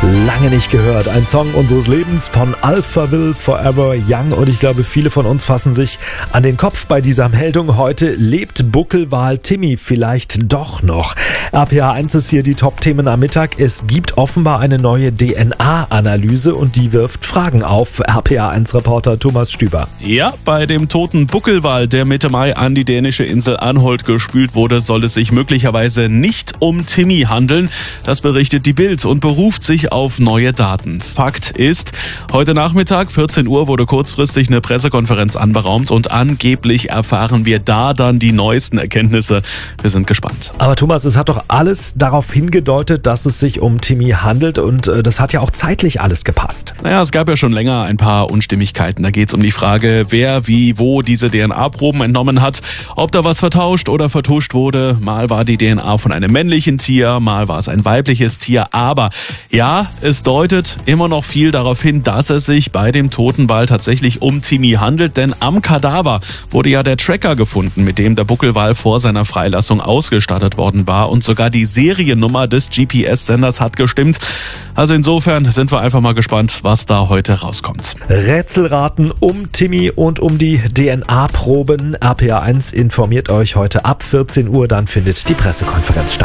Lange nicht gehört. Ein Song unseres Lebens von Alphaville Forever Young. Und ich glaube, viele von uns fassen sich an den Kopf bei dieser Meldung. Heute lebt Buckelwal Timmy vielleicht doch noch. RPA 1 ist hier die Top-Themen am Mittag. Es gibt offenbar eine neue DNA-Analyse und die wirft Fragen auf. RPA 1-Reporter Thomas Stüber. Ja, bei dem toten Buckelwal, der Mitte Mai an die dänische Insel Anholt gespült wurde, soll es sich möglicherweise nicht um Timmy handeln. Das berichtet die Bild und beruft sich auf neue Daten. Fakt ist, heute Nachmittag, 14 Uhr, wurde kurzfristig eine Pressekonferenz anberaumt und angeblich erfahren wir da dann die neuesten Erkenntnisse. Wir sind gespannt. Aber Thomas, es hat doch alles darauf hingedeutet, dass es sich um Timmy handelt und das hat ja auch zeitlich alles gepasst. Naja, es gab ja schon länger ein paar Unstimmigkeiten. Da geht es um die Frage, wer, wie, wo diese DNA-Proben entnommen hat, ob da was vertauscht oder vertuscht wurde. Mal war die DNA von einem männlichen Tier, mal war es ein weibliches Tier. Aber ja, es deutet immer noch viel darauf hin, dass es sich bei dem toten Wal tatsächlich um Timmy handelt, denn am Kadaver wurde ja der Tracker gefunden, mit dem der Buckelwal vor seiner Freilassung ausgestattet worden war und sogar die Seriennummer des GPS-Senders hat gestimmt. Also insofern sind wir einfach mal gespannt, was da heute rauskommt. Rätselraten um Timmy und um die DNA-Proben. RPA 1 informiert euch heute ab 14 Uhr, dann findet die Pressekonferenz statt.